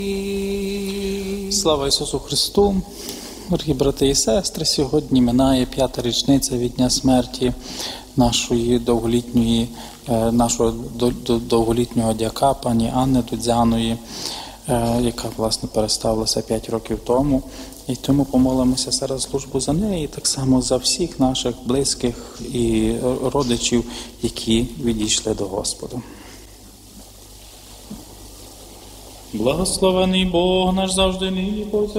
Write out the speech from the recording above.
Слава Ісусу Христу! Дорогі брати і сестри, сьогодні минає 5-та річниця від дня смерті нашого довголітнього дяка, пані Анни Дудзяної, яка, власне, переставилася 5 років тому. І тому помолимося зараз службу за неї, і так само за всіх наших близьких і родичів, які відійшли до Господа. Благословений Бог наш завжди нині